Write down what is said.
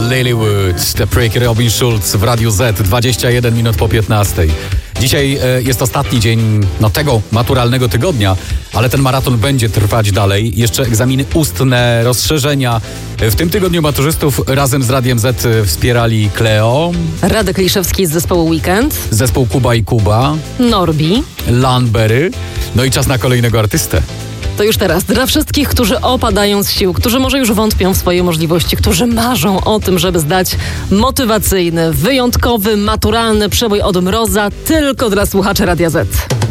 Lilywood, The Prick, Robin Schulz w Radiu Z, 21 minut po 15. Dzisiaj jest ostatni dzień tego maturalnego tygodnia, ale ten maraton będzie trwać dalej. Jeszcze egzaminy ustne, rozszerzenia. W tym tygodniu maturzystów razem z Radiem Z wspierali Cleo, Radek Liszewski z zespołu Weekend, zespół Kuba i Kuba, Norbi. Lanberry. No i czas na kolejnego artystę. To już teraz dla wszystkich, którzy opadają z sił, którzy może już wątpią w swoje możliwości, którzy marzą o tym, żeby zdać motywacyjny, wyjątkowy, maturalny przebój od Mroza tylko dla słuchaczy Radia Z.